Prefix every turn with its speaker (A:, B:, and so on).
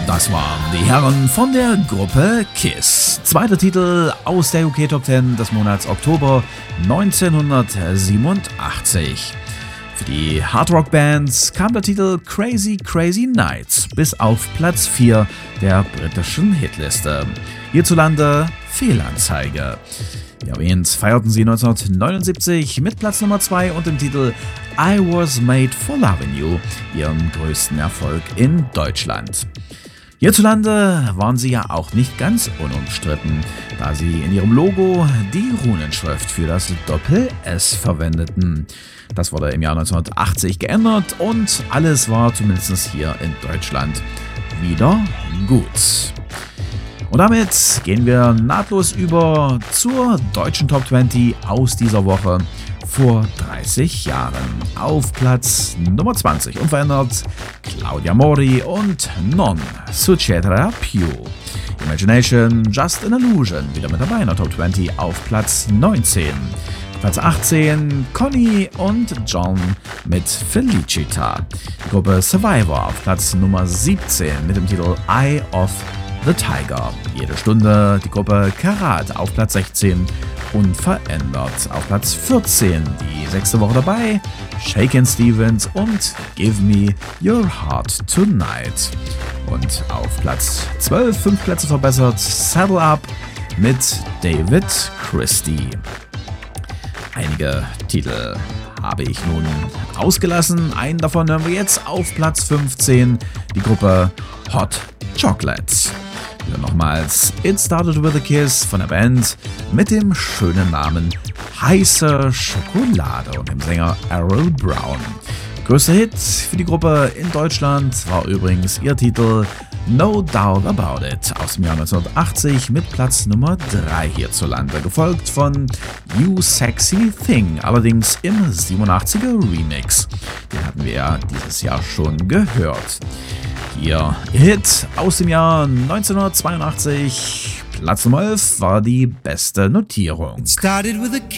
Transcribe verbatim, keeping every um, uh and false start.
A: Das waren die Herren von der Gruppe KISS. Zweiter Titel aus der U K Top zehn des Monats Oktober neunzehnhundertsiebenundachtzig. Für die Hardrock-Bands kam der Titel Crazy Crazy Nights bis auf Platz vier der britischen Hitliste. Hierzulande Fehlanzeige. Wie erwähnt, feierten sie neunzehnhundertneunundsiebzig mit Platz Nummer zwei und dem Titel I Was Made for Loving You ihren größten Erfolg in Deutschland. Hierzulande waren sie ja auch nicht ganz unumstritten, da sie in ihrem Logo die Runenschrift für das Doppel-S verwendeten. Das wurde im Jahr neunzehnhundertachtzig geändert und alles war zumindest hier in Deutschland wieder gut. Und damit gehen wir nahtlos über zur deutschen Top zwanzig aus dieser Woche vor dreißig Jahren. Auf Platz Nummer zwanzig unverändert Claudia Mori und Non Succederà più. Imagination, Just an Illusion, wieder mit dabei in der Top zwanzig auf Platz neunzehn. Platz achtzehn Conny und John mit Felicita. Die Gruppe Survivor auf Platz Nummer siebzehn mit dem Titel Eye of the Tiger. Jede Stunde die Gruppe Karat auf Platz sechzehn. Unverändert. Auf Platz vierzehn, die sechste Woche dabei, Shakin' Stevens und Give Me Your Heart Tonight. Und auf Platz zwölf, fünf Plätze verbessert, Saddle Up mit David Christie. Einige Titel habe ich nun ausgelassen. Einen davon hören wir jetzt auf Platz fünfzehn, die Gruppe Hot Chocolates. Wieder nochmals It Started With A Kiss von der Band mit dem schönen Namen Heiße Schokolade und dem Sänger Errol Brown. Größter Hit für die Gruppe in Deutschland war übrigens ihr Titel No Doubt About It aus dem Jahr neunzehnhundertachtzig mit Platz Nummer drei hierzulande, gefolgt von You Sexy Thing, allerdings im siebenundachtziger Remix. Den hatten wir ja dieses Jahr schon gehört. Ihr Hit aus dem Jahr neunzehnhundertzweiundachtzig, Platz Nummer elf, war die beste Notierung.